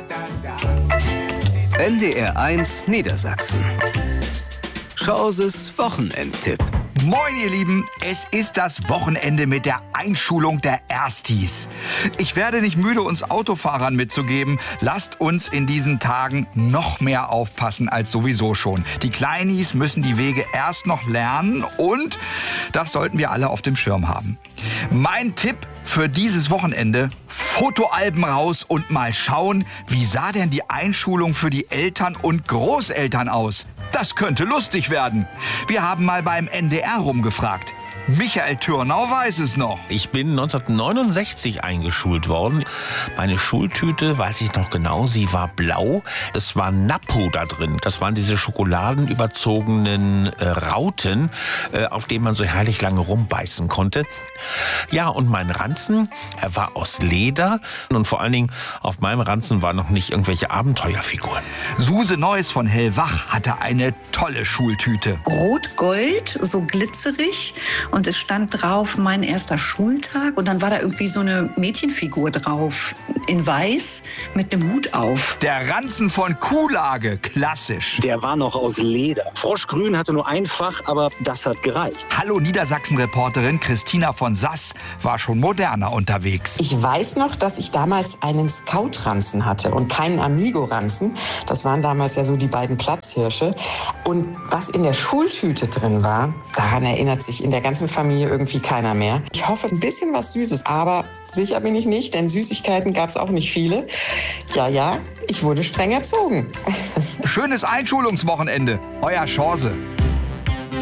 NDR1 Niedersachsen. Chorses Wochenendtipp. Moin ihr Lieben, es ist das Wochenende mit der Einschulung der Erstis. Ich werde nicht müde, uns Autofahrern mitzugeben, lasst uns in diesen Tagen noch mehr aufpassen als sowieso schon. Die Kleinis müssen die Wege erst noch lernen und das sollten wir alle auf dem Schirm haben. Mein Tipp für dieses Wochenende: Fotoalben raus und mal schauen, wie sah denn die Einschulung für die Eltern und Großeltern aus? Das könnte lustig werden. Wir haben mal beim NDR rumgefragt. Michael Türnau weiß es noch. Ich bin 1969 eingeschult worden. Meine Schultüte, weiß ich noch genau, sie war blau. Es war Nappo da drin. Das waren diese schokoladenüberzogenen Rauten, auf denen man so herrlich lange rumbeißen konnte. Ja, und mein Ranzen, er war aus Leder. Und vor allen Dingen auf meinem Ranzen waren noch nicht irgendwelche Abenteuerfiguren. Suse Neuss von Hellwach hatte eine tolle Schultüte. Rot-Gold, so glitzerig. Und es stand drauf, mein erster Schultag. Und dann war da irgendwie so eine Mädchenfigur drauf, in weiß, mit einem Hut auf. Der Ranzen von Kuhlage, klassisch. Der war noch aus Leder. Froschgrün hatte nur ein Fach, aber das hat gereicht. Hallo Niedersachsen-Reporterin Christina von Sass war schon moderner unterwegs. Ich weiß noch, dass ich damals einen Scout-Ranzen hatte und keinen Amigo-Ranzen. Das waren damals ja so die beiden Platzhirsche. Und was in der Schultüte drin war, daran erinnert sich in der ganzen Familie irgendwie keiner mehr. Ich hoffe, ein bisschen was Süßes, aber sicher bin ich nicht, denn Süßigkeiten gab es auch nicht viele. Ja, ich wurde streng erzogen. Schönes Einschulungswochenende. Euer Chance.